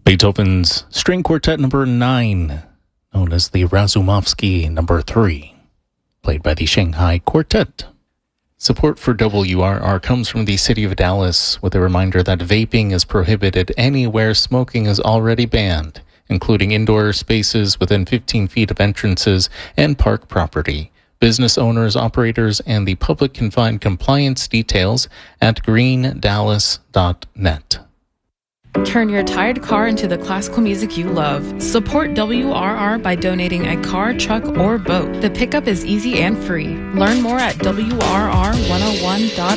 Beethoven's String Quartet number 9, known as the Razumovsky number 3, played by the Shanghai Quartet. Support for WRR comes from the City of Dallas, with a reminder that vaping is prohibited anywhere smoking is already banned, including indoor spaces within 15 feet of entrances and park property. Business owners, operators, and the public can find compliance details at greendallas.net. Turn your tired car into the classical music you love. Support WRR by donating a car, truck, or boat. The pickup is easy and free. Learn more at WRR101.org.